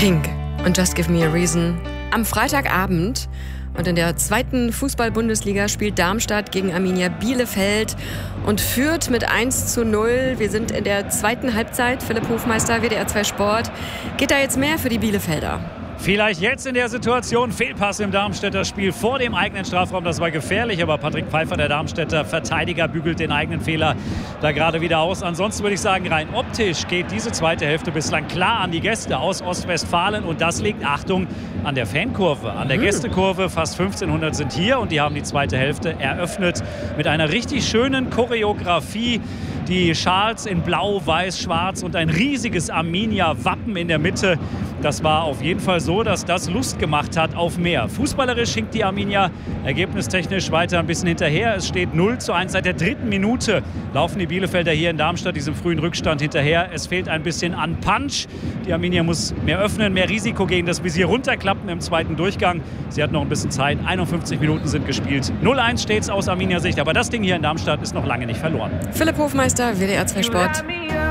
Pink und Just Give Me a Reason am Freitagabend. Und in der zweiten Fußball-Bundesliga spielt Darmstadt gegen Arminia Bielefeld und führt mit 1:0. Wir sind in der zweiten Halbzeit. Philipp Hofmeister, WDR 2 Sport. Geht da jetzt mehr für die Bielefelder? Vielleicht jetzt in der Situation, Fehlpass im Darmstädter Spiel vor dem eigenen Strafraum, das war gefährlich, aber Patrick Pfeiffer, der Darmstädter Verteidiger, bügelt den eigenen Fehler da gerade wieder aus. Ansonsten würde ich sagen, rein optisch geht diese zweite Hälfte bislang klar an die Gäste aus Ostwestfalen und das liegt, Achtung, an der Fankurve, an der Gästekurve. Fast 1500 sind hier und die haben die zweite Hälfte eröffnet mit einer richtig schönen Choreografie. Die Schals in Blau, Weiß, Schwarz und ein riesiges Arminia-Wappen in der Mitte. Das war auf jeden Fall so, dass das Lust gemacht hat auf mehr. Fußballerisch hinkt die Arminia ergebnistechnisch weiter ein bisschen hinterher. Es steht 0:1. Seit der 3. Minute laufen die Bielefelder hier in Darmstadt diesem frühen Rückstand hinterher. Es fehlt ein bisschen an Punch. Die Arminia muss mehr öffnen, mehr Risiko gegen das Visier runterklappen im zweiten Durchgang. Sie hat noch ein bisschen Zeit. 51 Minuten sind gespielt. 0:1 steht es aus Arminia-Sicht. Aber das Ding hier in Darmstadt ist noch lange nicht verloren. Philipp Hofmeister, WDR 2 Sport.